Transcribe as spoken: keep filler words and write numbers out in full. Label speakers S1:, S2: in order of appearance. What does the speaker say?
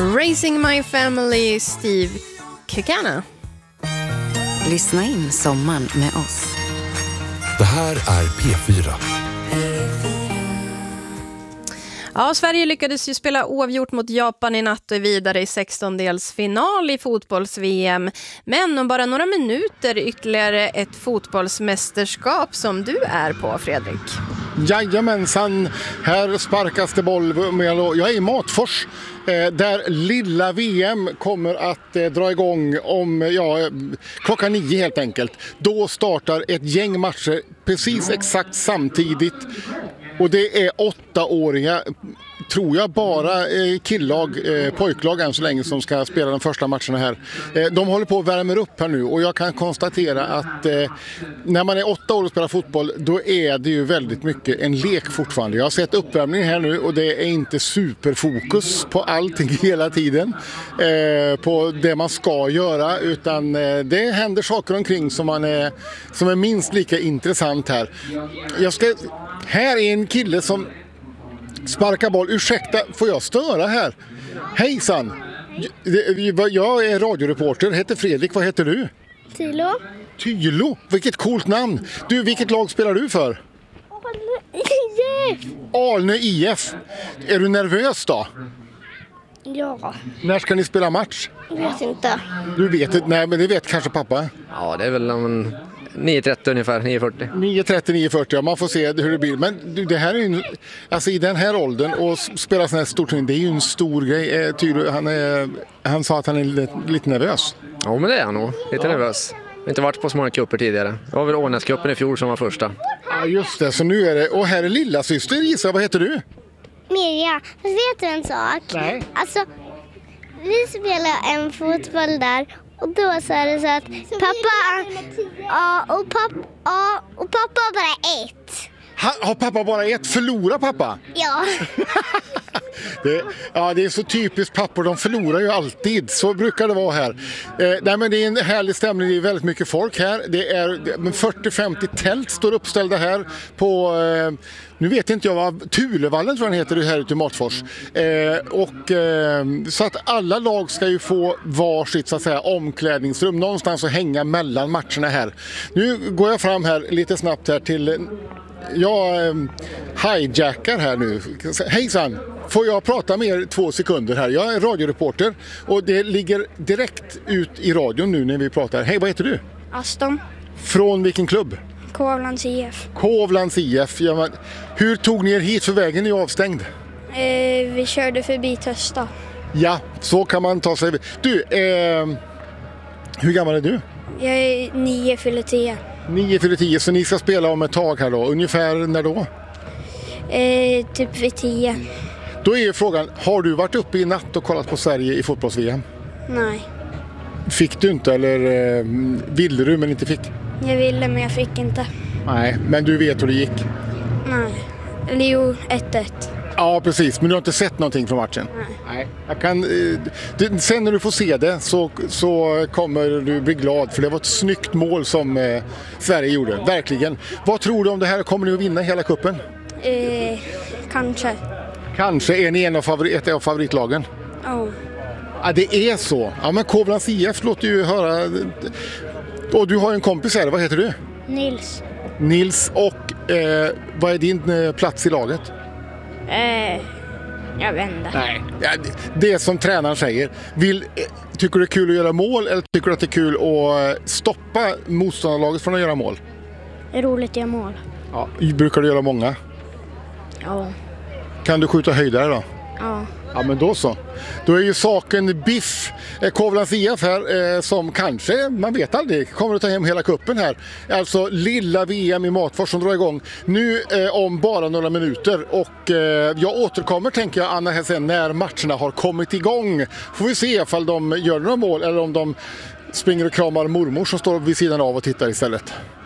S1: Raising My Family, Steve Kekana.
S2: Lyssna in sommaren med oss.
S3: Det här är P fyra.
S1: Ja, Sverige lyckades ju spela oavgjort mot Japan i natt och är vidare i sextondelsfinal i fotbolls-V M. Men om bara några minuter ytterligare ett fotbollsmästerskap som du är på, Fredrik.
S4: Jajamensan, här sparkas det boll. Jag är i Matfors där lilla V M kommer att dra igång om ja, klockan nio helt enkelt. Då startar ett gäng matcher precis exakt samtidigt. Och det är åttaåriga, tror jag, bara killag, pojklag än så länge som ska spela de första matcherna här. De håller på att värma upp här nu och jag kan konstatera att när man är åtta år och spelar fotboll, då är det ju väldigt mycket en lek fortfarande. Jag har sett uppvärmning här nu och det är inte superfokus på allting hela tiden, på det man ska göra, utan det händer saker omkring som, man är, som är minst lika intressant här. Jag ska... Här är en kille som sparkar boll. Ursäkta, får jag störa här? Hejsan! Jag är radioreporter, heter Fredrik. Vad heter du?
S5: Tylo.
S4: Tylo? Vilket coolt namn. Du, vilket lag spelar du för?
S5: Alne I F.
S4: Alne I F. Är du nervös då?
S5: Ja.
S4: När ska ni spela match?
S5: Jag vet inte.
S4: Du vet inte, nej men det vet kanske pappa.
S6: Ja, det är väl om nio trettio ungefär, nio fyrtio.
S4: nio trettio, nio fyrtio, ja, man får se hur det blir. Men du, det här är ju, alltså i den här åldern och spela sån här stort, det är ju en stor grej. Eh, Tyro, han, är, han sa att han är lite, lite nervös.
S6: Ja, men det är han nog. Lite nervös. Jag har inte varit på så många cuper tidigare. Det var väl Ånäscupen i fjol som var första.
S4: Ja, just det. Så nu är det, och här är lilla syster Gissa, vad heter du?
S5: Mirja, fast vet du en sak?
S4: Nej.
S5: Alltså, vi spelar en fotboll där och då så är det så att pappa, ja, och pappa, ja, och pappa har bara ett.
S4: Ha, har pappa bara ett? Förlorar pappa?
S5: Ja.
S4: det, ja, det är så typiskt pappor, de förlorar ju alltid. Så brukar det vara här. Eh, nej, men det är en härlig stämning, det är väldigt mycket folk här. Det är fyrtio femtio tält står uppställda här på... Eh, Nu vet inte jag vad Tulevallen tror jag heter det här ute i Matfors. Eh, och, eh, så att alla lag ska ju få varsitt så att säga, omklädningsrum. Någonstans att hänga mellan matcherna här. Nu går jag fram här lite snabbt här till... Jag eh, hijackar här nu. Hejsan! Får jag prata med er två sekunder här? Jag är radioreporter och det ligger direkt ut i radion nu när vi pratar. Hej, vad heter du?
S5: Aston.
S4: Från vilken klubb?
S5: Kovlands I F.
S4: Kovlands I F. Ja, men, hur tog ni er hit för vägen är avstängd?
S5: Eh, vi körde förbi Tösta.
S4: Ja, så kan man ta sig. Du, eh, hur gammal är du?
S5: Jag är nio, fyller tio.
S4: nio fyller tio, så ni ska spela om ett tag här då. Ungefär när då?
S5: Eh, typ vid tio.
S4: Då är ju frågan, har du varit uppe i natt och kollat på Sverige i fotbolls-V M?
S5: Nej.
S4: Fick du inte eller eh, ville du men inte fick?
S5: Jag ville men jag fick inte.
S4: Nej, men du vet hur det gick?
S5: Nej. Eller jo, ett ett.
S4: Ja, precis. Men du har inte sett någonting från matchen?
S5: Nej.
S4: Nej. Jag kan, eh, det, sen när du får se det så, så kommer du bli glad. För det var ett snyggt mål som eh, Sverige gjorde. Verkligen. Vad tror du om det här? Kommer ni att vinna hela kuppen?
S5: Eh, kanske.
S4: Kanske är ni en av favorit, ett av favoritlagen?
S5: Oh.
S4: Ja, det är så. Ja, men Kovlands I F låter ju höra... Och du har en kompis här. Vad heter du?
S5: Nils.
S4: Nils. Och eh, vad är din eh, plats i laget?
S5: Eh, jag vet inte.
S4: Nej. Ja, det, det som tränaren säger. Vill, eh, tycker du det är kul att göra mål eller tycker du att det är kul att stoppa motståndarlaget från att göra mål?
S5: Det är roligt att göra mål.
S4: Ja. Brukar du göra många?
S5: Ja.
S4: Kan du skjuta höjdare då?
S5: Ja.
S4: Ja, men då så. Då är ju saken biff. Kovlands I F här eh, som kanske, man vet aldrig, kommer att ta hem hela kuppen här. Alltså lilla V M i Matfors som drar igång nu eh, om bara några minuter. Och eh, jag återkommer tänker jag Anna här sen när matcherna har kommit igång. Får vi se ifall de gör några mål eller om de springer och kramar mormor som står vid sidan av och tittar istället.